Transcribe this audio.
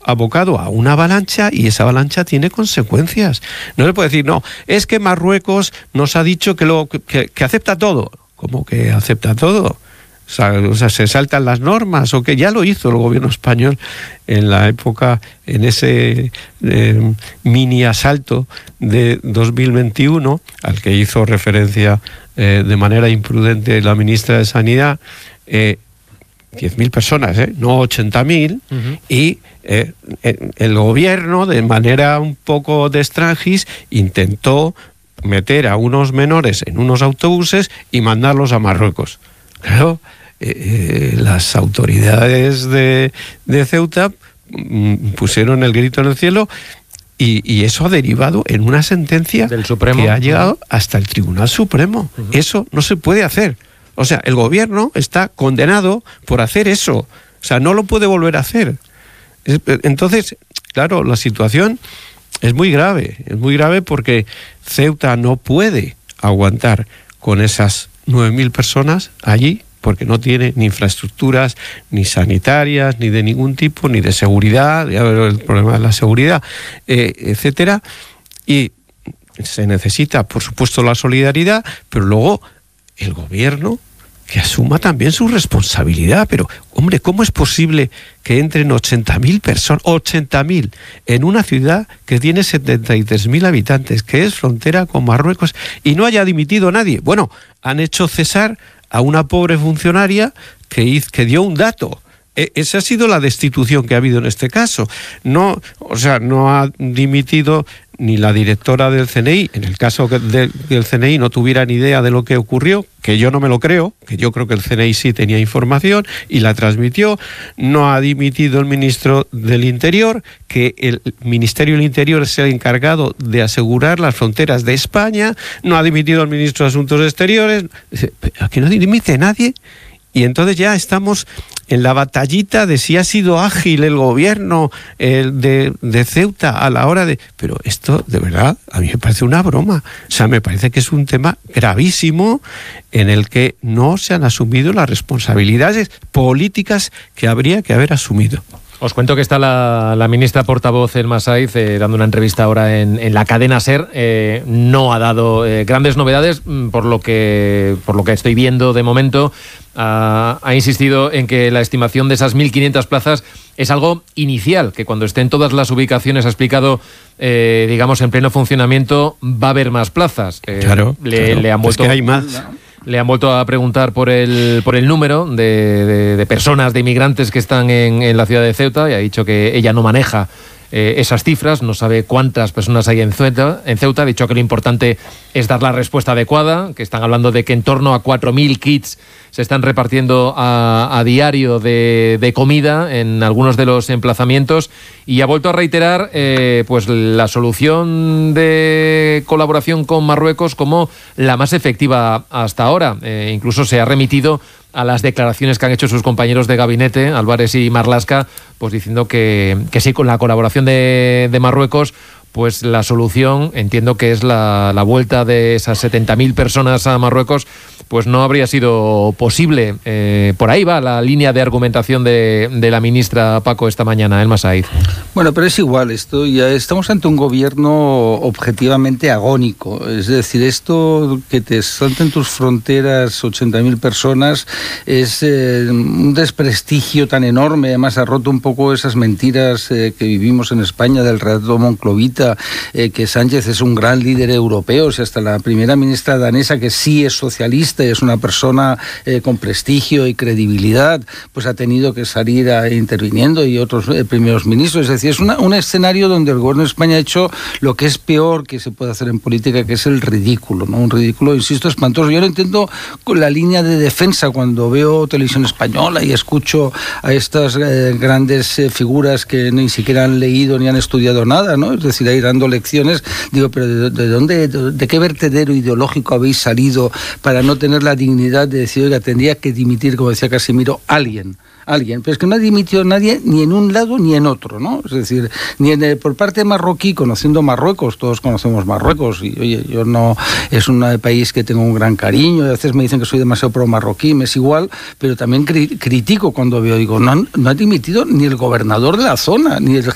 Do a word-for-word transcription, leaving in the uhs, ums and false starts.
abocado a una avalancha y esa avalancha tiene consecuencias. No se puede decir, no, es que Marruecos nos ha dicho que, lo, que, que acepta todo. ¿Cómo que acepta todo? O sea, o sea, se saltan las normas, o que ya lo hizo el gobierno español en la época, en ese eh, mini asalto de dos mil veintiuno, al que hizo referencia eh, de manera imprudente la ministra de Sanidad, eh, diez mil personas, ¿eh? No ochenta mil, uh-huh. y eh, el gobierno, de manera un poco de extranjis, intentó meter a unos menores en unos autobuses y mandarlos a Marruecos. Claro, eh, las autoridades de, de Ceuta mm, pusieron el grito en el cielo y, y eso ha derivado en una sentencia del Supremo, que ha llegado hasta el Tribunal Supremo. Uh-huh. Eso no se puede hacer. O sea, el gobierno está condenado por hacer eso. O sea, no lo puede volver a hacer. Entonces, claro, la situación es muy grave. Es muy grave porque Ceuta no puede aguantar con esas nueve mil personas allí, porque no tiene ni infraestructuras, ni sanitarias, ni de ningún tipo, ni de seguridad, ya veo el problema de la seguridad, eh, etcétera. Y se necesita, por supuesto, la solidaridad, pero luego el gobierno que asuma también su responsabilidad. Pero, hombre, ¿cómo es posible que entren ochenta mil personas, ochenta mil, en una ciudad que tiene setenta y tres mil habitantes, que es frontera con Marruecos, y no haya dimitido nadie? Bueno, han hecho cesar a una pobre funcionaria que, hizo, que dio un dato. E- esa ha sido la destitución que ha habido en este caso. No, o sea, no ha dimitido ni la directora del C N I. En el caso que de, que el C N I no tuviera ni idea de lo que ocurrió, que yo no me lo creo, que yo creo que el C N I sí tenía información y la transmitió. No ha dimitido el ministro del Interior, que el Ministerio del Interior es el encargado de asegurar las fronteras de España. No ha dimitido el ministro de Asuntos Exteriores. Aquí no dimite nadie. Y entonces ya estamos en la batallita de si ha sido ágil el gobierno el de, de Ceuta a la hora de... Pero esto, de verdad, a mí me parece una broma. O sea, me parece que es un tema gravísimo en el que no se han asumido las responsabilidades políticas que habría que haber asumido. Os cuento que está la, la ministra portavoz, Elma Saiz, eh, dando una entrevista ahora en, en la cadena SER. Eh, no ha dado eh, grandes novedades, por lo que por lo que estoy viendo de momento. Ha, ha insistido en que la estimación de esas mil quinientas plazas es algo inicial, que cuando estén todas las ubicaciones, ha explicado, eh, digamos, en pleno funcionamiento, va a haber más plazas. Eh, claro, le, claro. le han vuelto, es que hay más. Le han vuelto a preguntar por el por el número de, de, de personas, de inmigrantes que están en, en la ciudad de Ceuta, y ha dicho que ella no maneja eh, esas cifras, no sabe cuántas personas hay en Ceuta, en Ceuta. Ha dicho que lo importante es dar la respuesta adecuada, que están hablando de que en torno a cuatro mil kits se están repartiendo a, a diario de, de comida en algunos de los emplazamientos, y ha vuelto a reiterar eh, pues la solución de colaboración con Marruecos como la más efectiva hasta ahora. Eh, incluso se ha remitido a las declaraciones que han hecho sus compañeros de gabinete, Álvarez y Marlaska, pues diciendo que, que sí, con la colaboración de, de Marruecos, pues la solución, entiendo que es la, la vuelta de esas setenta mil personas a Marruecos, pues no habría sido posible. Eh, por ahí va la línea de argumentación de, de la ministra, Paco, esta mañana, Elma Saiz. Bueno, pero es igual, esto ya estamos ante un gobierno objetivamente agónico. Es decir, esto que te salten tus fronteras ochenta mil personas es eh, un desprestigio tan enorme. Además ha roto un poco esas mentiras eh, que vivimos en España del relato monclovita, eh, que Sánchez es un gran líder europeo. O sea, hasta la primera ministra danesa, que sí es socialista y es una persona eh, con prestigio y credibilidad, pues ha tenido que salir a, interviniendo, y otros eh, primeros ministros. Es decir, es una, un escenario donde el gobierno de España ha hecho lo que es peor que se puede hacer en política, que es el ridículo, ¿no? Un ridículo, insisto, espantoso. Yo lo entiendo con la línea de defensa cuando veo televisión española y escucho a estas eh, grandes eh, figuras que ni siquiera han leído ni han estudiado nada, ¿no? Es decir, ahí dando lecciones. Digo, pero ¿de, de dónde, de, de qué vertedero ideológico habéis salido para no tener la dignidad de decir, oiga, tendría que dimitir, como decía Casimiro, alguien? Alguien, pero es que no ha dimitido nadie ni en un lado ni en otro, ¿no? Es decir, ni en el, por parte marroquí, conociendo Marruecos, todos conocemos Marruecos, y oye, yo no, es un país que tengo un gran cariño, y a veces me dicen que soy demasiado pro marroquí, me es igual, pero también cri- critico cuando veo, digo, no, no ha dimitido ni el gobernador de la zona, ni el